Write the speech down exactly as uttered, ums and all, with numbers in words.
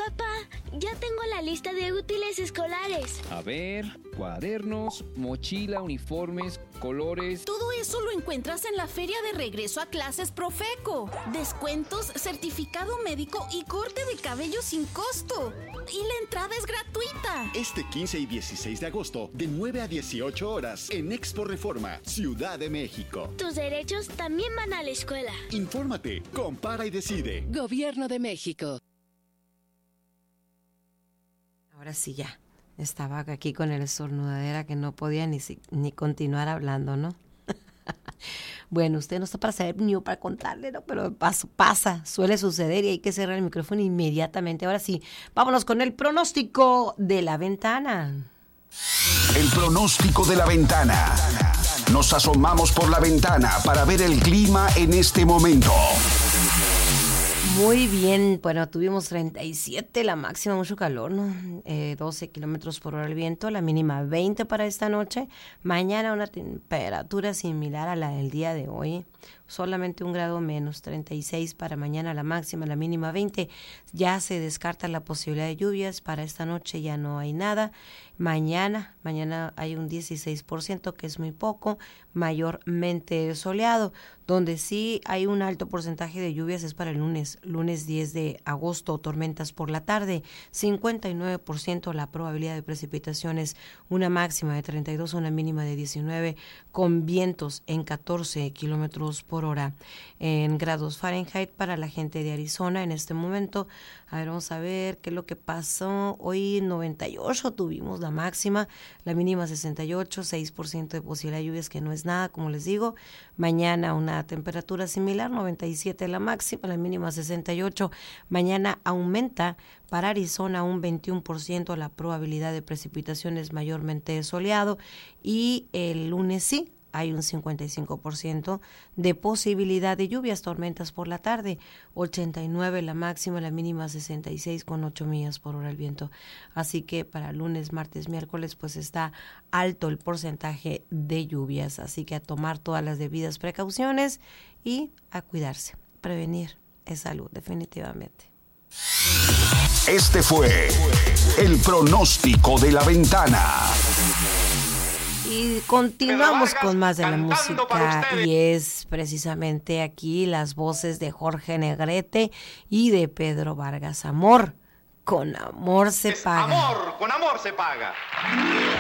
Papá, ya tengo la lista de útiles escolares. A ver, cuadernos, mochila, uniformes, colores. Todo eso lo encuentras en la feria de regreso a clases Profeco. Descuentos, certificado médico y corte de cabello sin costo. Y la entrada es gratuita. Este quince y dieciséis de agosto, de nueve a dieciocho horas, en Expo Reforma, Ciudad de México. Tus derechos también van a la escuela. Infórmate, compara y decide. Gobierno de México. Ahora sí ya, estaba aquí con el estornudadera que no podía ni, ni continuar hablando, ¿no? Bueno, usted no está para saber ni para contarle, ¿no? Pero pasa, pasa, suele suceder y hay que cerrar el micrófono inmediatamente. Ahora sí, vámonos con el pronóstico de la ventana. El pronóstico de la ventana. Nos asomamos por la ventana para ver el clima en este momento. Muy bien, bueno, tuvimos treinta y siete, la máxima, mucho calor, ¿no? Eh, doce kilómetros por hora el viento, la mínima veinte para esta noche. Mañana una temperatura similar a la del día de hoy, solamente un grado menos, treinta y seis para mañana la máxima, la mínima veinte. Ya se descarta la posibilidad de lluvias, para esta noche ya no hay nada. Mañana, mañana hay un dieciséis por ciento, que es muy poco, mayormente soleado. Donde sí hay un alto porcentaje de lluvias es para el lunes, lunes diez de agosto, tormentas por la tarde, cincuenta y nueve por ciento la probabilidad de precipitaciones, una máxima de treinta y dos, una mínima de diecinueve, con vientos en catorce kilómetros por hora. En grados Fahrenheit para la gente de Arizona en este momento, a ver, vamos a ver qué es lo que pasó. Hoy noventa y ocho tuvimos la máxima, la mínima sesenta y ocho, seis por ciento de posibilidad de lluvias, que no es nada, como les digo. Mañana una temperatura similar, noventa y siete la máxima, la mínima sesenta y ocho. Mañana aumenta para Arizona un veintiuno por ciento la probabilidad de precipitaciones, mayormente soleado, y el lunes sí hay un cincuenta y cinco por ciento de posibilidad de lluvias, tormentas por la tarde, ochenta y nueve la máxima, la mínima sesenta y seis, con ocho millas por hora el viento. Así que para lunes, martes, miércoles, pues está alto el porcentaje de lluvias, así que a tomar todas las debidas precauciones y a cuidarse. Prevenir es salud, definitivamente. Este fue el pronóstico de la ventana. Y continuamos con más de la música, y es precisamente aquí las voces de Jorge Negrete y de Pedro Vargas. Amor, con amor se paga. Amor, con amor se paga.